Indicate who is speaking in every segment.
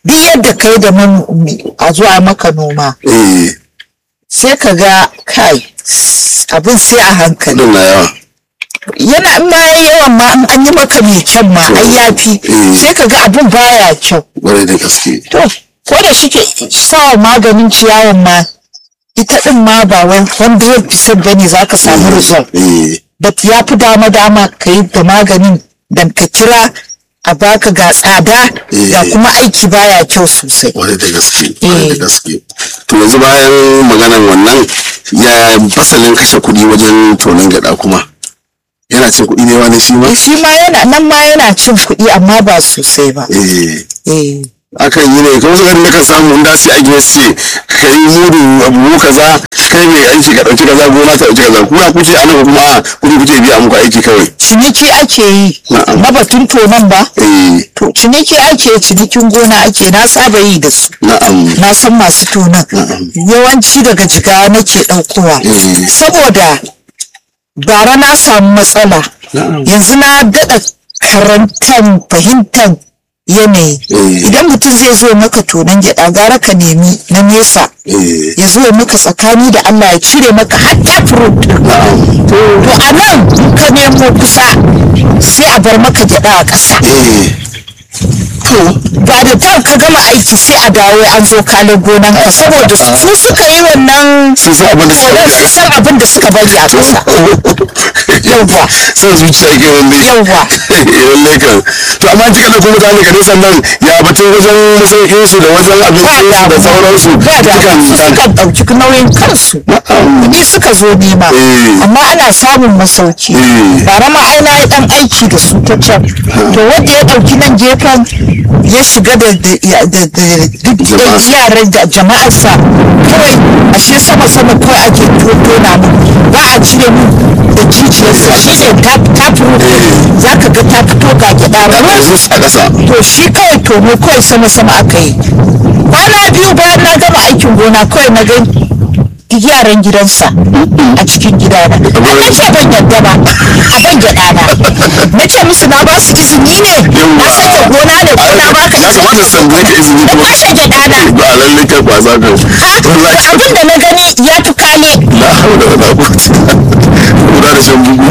Speaker 1: duk yadda kai da manomi a zuwa maka noma sai ka ga kai abin sai a hankali yana in ma yawan ma an yi maka mai kyan ma ai yafi sai ka ga abin baya kyau to ko da shike sawa maganin ciyawan ma ita din ma ba wai 100% bane zaka samu result but ya fi dama ka yi da maganin dan ka kira a baka ga tsada ga kuma aiki baya kyau sosai.
Speaker 2: Wani da gaske. To yanzu bayan maganar wannan ya fasalin kashe kuɗi wajen tonon gyaɗa kuma yana cin kuɗi ne wani shi ma?
Speaker 1: Shi ma yana cin kuɗi amma ba sosai ba.
Speaker 2: Akan yi ne kuma suka rinka samu inda sai a gina ce ka yi mudu abu kaza kai mai aiki ka ɗauki kaza gona ta ɗauki kaza kuna kuce a nan kuma kuɗi kuke biya muku aiki kawai.
Speaker 1: Ciniki ake yi na batun tonon ba? To ciniki ake cinikin gona ake na saba yi da su. Na san masu tonon. Yawanci daga Jigawa nake ɗaukowa. Saboda bara na samu matsala. Yanzu na daɗa karantar fahimtar yanayi idan mutum zai zo maka tonon gyaɗa gara ka nemi na nesa ya zo maka tsakani da Allah ya cire maka hatta fruit to a nan ka nemo kusa sai a bar maka gyaɗa a ƙasa to ba da ta ka gama aiki sai a dawo an zo kalin gonan ka saboda su suka yi wannan sun san abin da suka bari a ƙasa yauwa
Speaker 2: sun zuciya ke wanne
Speaker 1: yauwa
Speaker 2: lalle kan to amma ji kana kuma mutane kare sannan ya batun wajen masaukin su da wajen abincin su da sauransu
Speaker 1: suka ɗauki nauyin kansu kuɗi suka zo nema amma ana samun masauki bara ma ai na yi ɗan aiki da su ta can to wanda ya ɗauki nan gefen ya shiga da yaran da jama'arsa kawai ashe sama kawai ake tona mu ba a cire mu da jijiyarsa shi ne tafuru za ka ga ta fito ga gyaɗa to shi kawai tono kawai sama aka yi kwana biyu bayan na gama aikin gona kawai na gan yaran gidansa a cikin gidana na ce ban yadda ba a ban gyaɗa na ce musu na ba su izini ne na sake gona ne ko na baka izini na kwashe gyaɗa na
Speaker 2: ba lalle kai kwasa kan
Speaker 1: abin da na gani ya fi kale
Speaker 2: la haula wala quwwata illa da shan bugu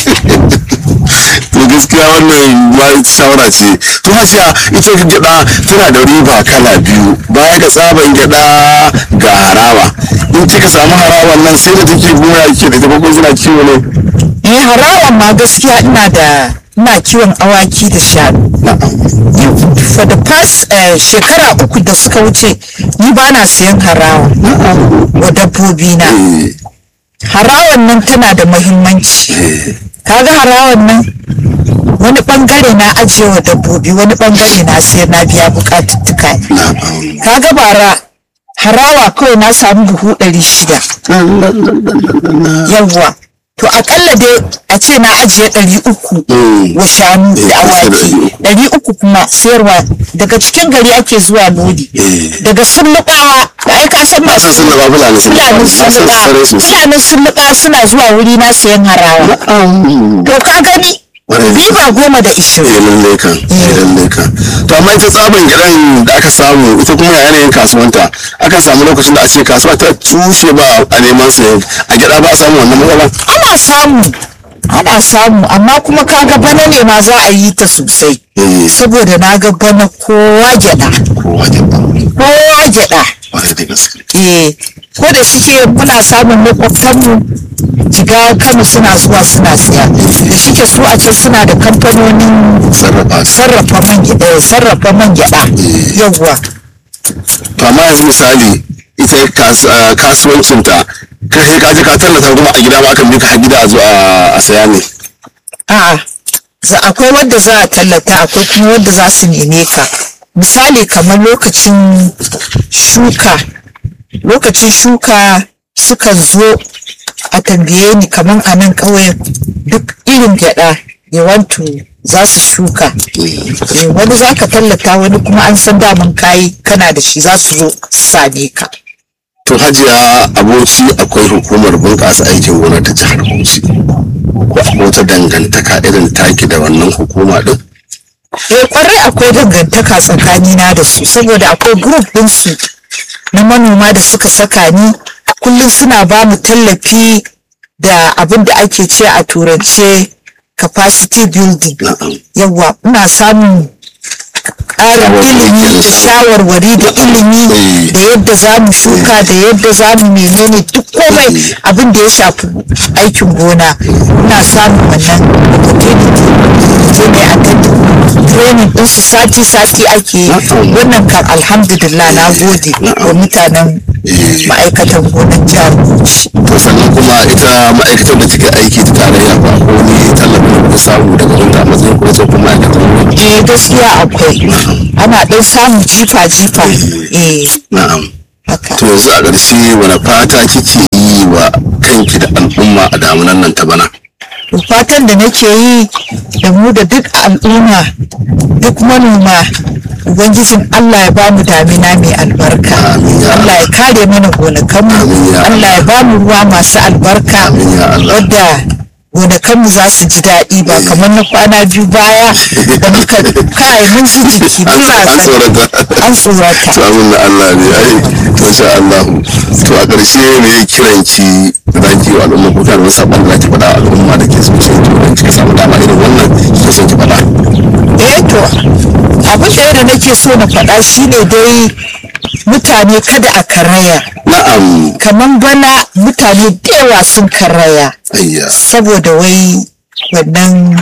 Speaker 2: to gaskiya wannan ba shawara ce to hajiya ita gyaɗa tana da riba kala biyu baya ga tsaban gyaɗa ga harawa in kika samu harawan nan sai da take gona yake da ita ko suna kiwo ne
Speaker 1: harawan ma gaskiya ina kiwon awaki da shanu for the past shekara 3 da suka wuce ni ba na siyan harawa wa dabbobi na harawan nan tana da muhimmanci kaga harawan nan wani bangare na ajiye wa dabbobi wani bangare na sayar na biya bukatuttuka kaga bara harawa kawai na samu buhu 600 yawwa to akalla dai a ce na ajiye 300 wa shanu da awaki 300 kuma sayarwa daga cikin gari ake zuwa lodi daga sulluɓawa ai ka san masu
Speaker 2: Fulani
Speaker 1: sulluɓa suna zuwa wuri na sayan harawa to ka gani riba 10 da 20
Speaker 2: lalle kan to amma ita tsaban gidan da aka samu ita kuma yanayin kasuwanta akan samu lokacin da a ce kasuwa ta tushe ba a neman sayan a gida ba a samu wannan matsala
Speaker 1: ana samu amma kuma kaga bana ne ma za a yi ta sosai saboda na ga bana kowa gyada ko da shike muna samun makwabtanmu Jigawa Kano suna zuwa suna siya da shike su a can suna da kamfanonin sarrafa man gyada yawwa
Speaker 2: to amma yanzu misali ita kasuwancinta kai ka je ka tallata kuma a gida ma aka mika har gida a zo a saya ne
Speaker 1: akwai wanda za a tallata akwai kuma wanda za su neme ka misali kamar lokacin shuka sukan zo a tambaye ni kamar a nan ƙauyen duk irin gyaɗa yawantu za su shuka wani za ka tallata wani kuma an san daman kayi kana da shi za su zo same ka.
Speaker 2: To hajiya a Bauchi akwai hukumar bunƙasa aikin gona ta jihar Bauchi ko akwai wata dangantaka irin taki da wannan hukuma din?
Speaker 1: kwarai akwai dangantaka tsakanina da su saboda akwai group ɗinsu na manoma da suka saka ni kullum suna ba mu tallafi da abin da ake ce a turance capacity building. Yawwa ina samun ƙarin ilimi da shawarwari da ilimi da yadda za mu shuka da yadda za mu menene duk komai abin da ya shafi aikin gona ina samun wannan opportunity je mai attending training din su sati ake yi wannan kan alhamdulillah na gode wa mutanen ma'aikatan gonan jihar Bauchi.
Speaker 2: To sannan kuma ita ma'aikatar da take aiki ta tarayya ba ko ne tallafin da samu daga wanda matsayin ko kuma ma'aikatan
Speaker 1: gaskiya akwai ana ɗan samun jifa
Speaker 2: na'am. To yanzu a ƙarshe wani fata kike yi wa kanki da al'umma a damunan nan ta bana?
Speaker 1: To fatan da nake yi da mu da duk al'umma duk manoma ubangijin Allah ya bamu damina mai albarka, Allah ya kare mana gonakanmu, Allah ya bamu ruwa masu albarka wadda gonakanmu za su ji daɗi ba kamar na kwana biyu baya da muka kai mun ji jiki mun an tsorata.
Speaker 2: To amin da Allah ne ai masha Allah. To a ƙarshe me kiranki zaki wa al'umma ko kana sabon da zaki faɗa al'umma da ke zuciya to dan kika samu dama irin wannan ki so ki faɗa?
Speaker 1: To abin da nake so na faɗa shine dai mutane kada a karaya.
Speaker 2: Na'am.
Speaker 1: Kaman bana mutane da yawa sun karaya. Saboda wai wannan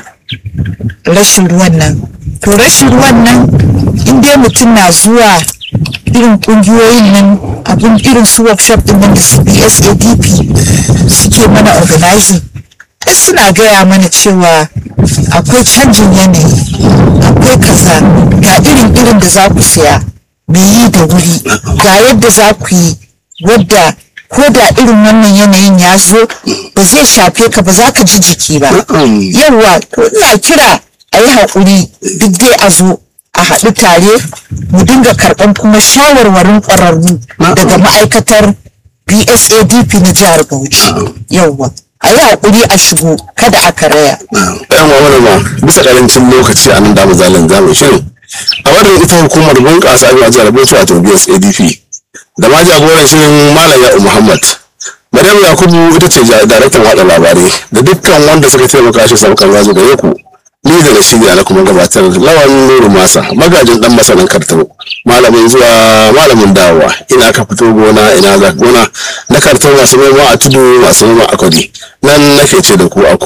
Speaker 1: rashin ruwan nan. To rashin ruwan nan in dai mutum na zuwa irin kungiyoyin nan abin irin su workshop din nan da su BSADP suke mana organizing suna gaya mana cewa akwai canjin yanayi akwai kaza ga irin da za ku siya me yi da wuri ga yadda za ku yi wadda ko da irin wannan yanayin ya zo ba zai shafe ka ba za ka ji jiki ba yawa to ina kira a yi haƙuri duk dai a zo a haɗu tare mu dinga karɓan kuma shawarwarin ƙwararru daga ma'aikatar BSADP na jihar Bauchi yawa a yi haƙuri a shigo kada a karaya.
Speaker 2: Ɗan wa bisa ƙarancin lokaci a nan da zalin zamu shirin a wadda ita hukumar bunƙasa abin a jihar Bauchi wato BSADP da ma jagoran shirin Malam Ya'u Muhammad. Maryam Yakubu ita ce daraktan watsa labarai da dukkan wanda suka taimaka shi saukan zazu gare ku. Ni da shirya na kuma gabatar Lawan Nuru Masa magajin dan masanin Kartau malamin zuwa malamin dawowa ina ka fito gona ina za gona na Kartau masu noma a tudu masu noma a kwari nan nake ce da ku a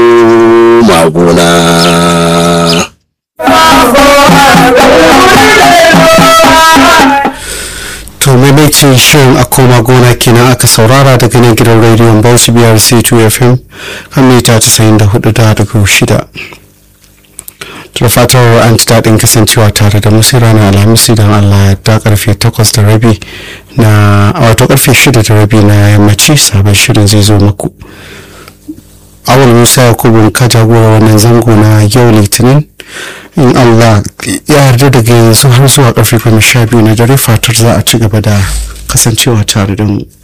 Speaker 2: koma gona.
Speaker 3: To maimaitin shirin a koma gona kenan aka saurara daga nan gidan rediyon Bauchi BRC 2 FM kan mita 94.6. da fatar an ji daɗin kasancewa tare da musu ranar alhamis idan Allah ya da karfe 8:30 na wato karfe 6:30 na yammaci sabon shirin zai zo muku. Awal Musa Yakubu ka jagora wannan zango na yau Litinin in Allah ya yarda daga yanzu har zuwa karfe 12 na dare fatar za a ci gaba da kasancewa tare da mu.